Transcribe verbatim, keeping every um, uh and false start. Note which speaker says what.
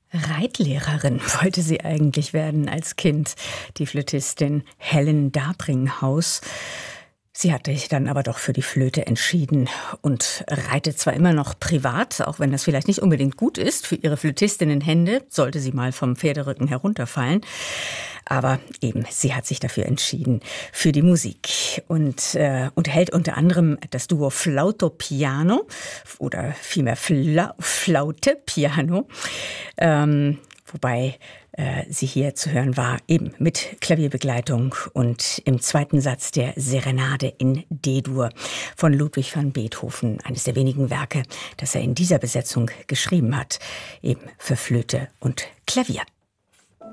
Speaker 1: Reitlehrerin wollte sie eigentlich werden als Kind, die Flötistin Helen Dabringhaus. Sie hatte sich dann aber doch für die Flöte entschieden und reitet zwar immer noch privat, auch wenn das vielleicht nicht unbedingt gut ist für ihre Flötistinnenhände, sollte sie mal vom Pferderücken herunterfallen. Aber eben, sie hat sich dafür entschieden, für die Musik und äh, unterhält unter anderem das Duo Flauto-Piano oder vielmehr Fla Flaute-Piano, ähm, wobei äh, sie hier zu hören war, eben mit Klavierbegleitung und im zweiten Satz der Serenade in D-Dur von Ludwig van Beethoven, eines der wenigen Werke, das er in dieser Besetzung geschrieben hat, eben für Flöte und Klavier.